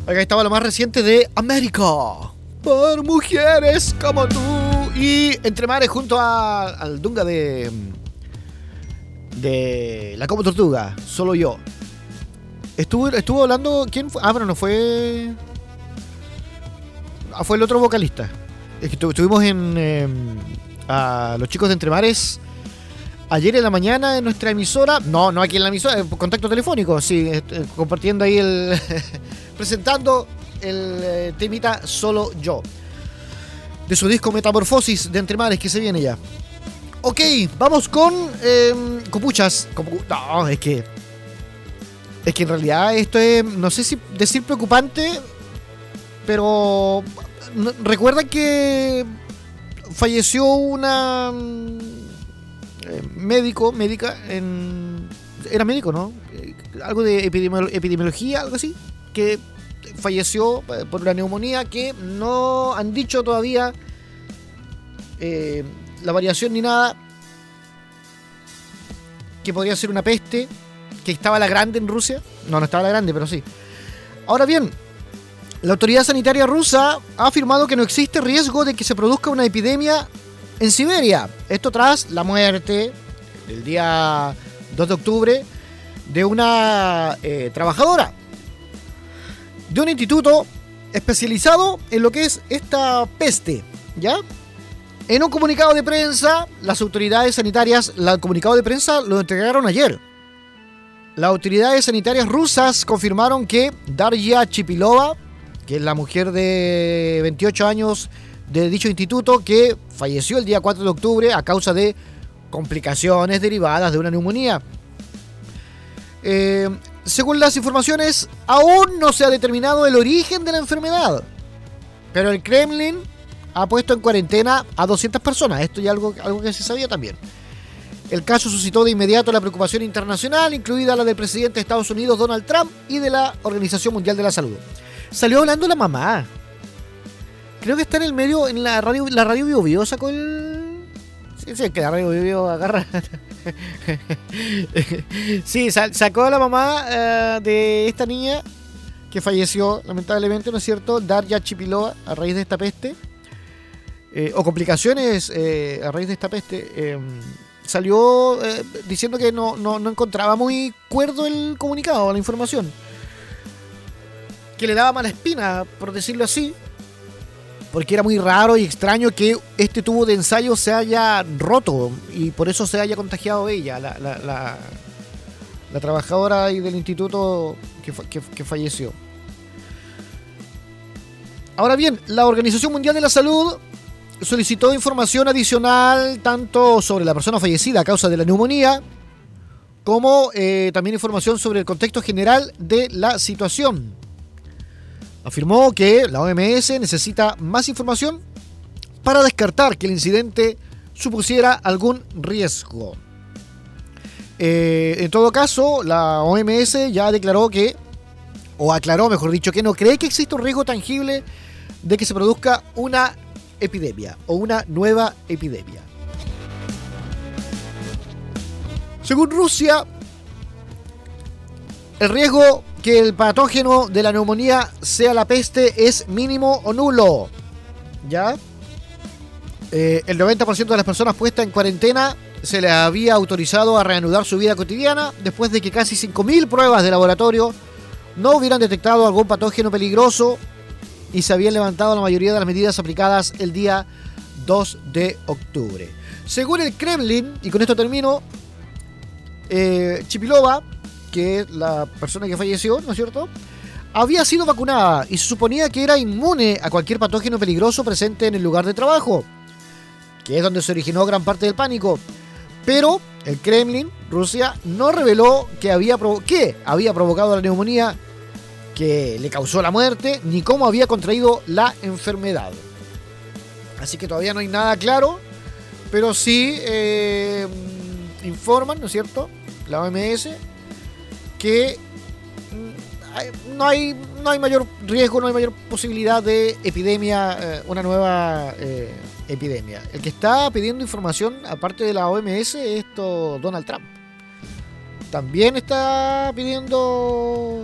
Acá estaba lo más reciente de América. Por mujeres como tú. Y Entre Mares junto al Dunga de La Como Tortuga. Solo yo. Estuvo hablando. ¿Quién fue? Pero no fue. Fue el otro vocalista. Es que estuvimos a los chicos de Entre Mares ayer en la mañana en nuestra emisora. No aquí en la emisora, contacto telefónico, sí, compartiendo ahí presentando el temita Solo Yo, de su disco Metamorfosis de Entre Mares, que se viene ya. Ok, vamos con Copuchas. No, es que en realidad esto es, no sé si decir preocupante, pero recuerdan que falleció una médica era médico, ¿no? Algo de epidemiología, algo así, que falleció por una neumonía que no han dicho todavía la variación ni nada, que podría ser una peste, que estaba la grande en Rusia. No estaba la grande, pero sí. Ahora bien, la autoridad sanitaria rusa ha afirmado que no existe riesgo de que se produzca una epidemia en Siberia. Esto tras la muerte el día 2 de octubre de una trabajadora de un instituto especializado en lo que es esta peste, ¿ya? En un comunicado de prensa, las autoridades sanitarias, el comunicado de prensa lo entregaron ayer. Las autoridades sanitarias rusas confirmaron que Darya Chipilova, que es la mujer de 28 años de dicho instituto, que falleció el día 4 de octubre a causa de complicaciones derivadas de una neumonía. Según las informaciones, aún no se ha determinado el origen de la enfermedad, pero el Kremlin ha puesto en cuarentena a 200 personas. Esto ya algo que se sabía también. El caso suscitó de inmediato la preocupación internacional, incluida la del presidente de Estados Unidos, Donald Trump, y de la Organización Mundial de la Salud. Salió hablando la mamá. Creo que está en el medio, en la radio Bio Bio sacó el... Sí, que la radio Bio Bio agarra. Sí, sacó a la mamá de esta niña que falleció, lamentablemente, ¿no es cierto? Darya Chipilova, a raíz de esta peste. O complicaciones a raíz de esta peste. Salió diciendo que no encontraba muy cuerdo el comunicado, la información, que le daba mala espina, por decirlo así, porque era muy raro y extraño que este tubo de ensayo se haya roto y por eso se haya contagiado ella, la trabajadora ahí del instituto que falleció. Ahora bien, la Organización Mundial de la Salud solicitó información adicional tanto sobre la persona fallecida a causa de la neumonía, como también información sobre el contexto general de la situación. Afirmó que la OMS necesita más información para descartar que el incidente supusiera algún riesgo. En todo caso, la OMS ya aclaró, mejor dicho, que no cree que exista un riesgo tangible de que se produzca una epidemia o una nueva epidemia. Según Rusia, el riesgo que el patógeno de la neumonía sea la peste es mínimo o nulo. ¿Ya? El 90% de las personas puestas en cuarentena se les había autorizado a reanudar su vida cotidiana después de que casi 5.000 pruebas de laboratorio no hubieran detectado algún patógeno peligroso y se habían levantado la mayoría de las medidas aplicadas el día 2 de octubre. Según el Kremlin, y con esto termino, Chipilova, que es la persona que falleció, ¿no es cierto?, había sido vacunada y se suponía que era inmune a cualquier patógeno peligroso presente en el lugar de trabajo, que es donde se originó gran parte del pánico. Pero el Kremlin, Rusia, no reveló qué había provocado la neumonía que le causó la muerte, ni cómo había contraído la enfermedad. Así que todavía no hay nada claro, pero sí informan, ¿no es cierto?, la OMS, que no hay mayor riesgo, no hay mayor posibilidad de epidemia, una nueva epidemia. El que está pidiendo información, aparte de la OMS, es Donald Trump. También está pidiendo